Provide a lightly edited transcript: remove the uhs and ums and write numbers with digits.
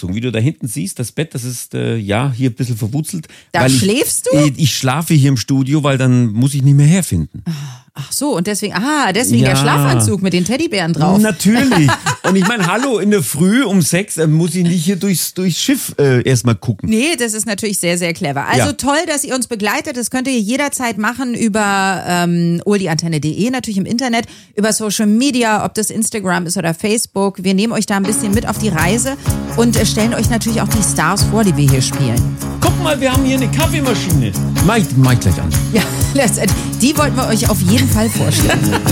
angezogen. Wie du da hinten siehst, das Bett, das ist hier ein bisschen verwurzelt. Da schläfst du? Ich schlafe hier im Studio, weil dann muss ich nicht mehr herfinden. Ach so, und deswegen der Schlafanzug mit den Teddybären drauf. Natürlich. Und ich meine, hallo, in der Früh um 6 muss ich nicht hier durchs Schiff erstmal gucken. Nee, das ist natürlich sehr, sehr clever. Also toll, dass ihr uns begleitet. Das könnt ihr jederzeit machen über oldieantenne.de, natürlich im Internet, über Social Media, ob das Instagram ist oder Facebook. Wir nehmen euch da ein bisschen mit auf die Reise und stellen euch natürlich auch die Stars vor, die wir hier spielen. Guck mal, wir haben hier eine Kaffeemaschine. Mach ich gleich an. Ja, die wollten wir euch auf jeden Fall vorstellen.